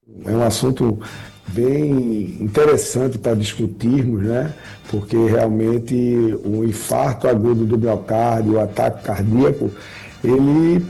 É um assunto bem interessante para discutirmos, né? Porque realmente o infarto agudo do miocárdio, o ataque cardíaco, ele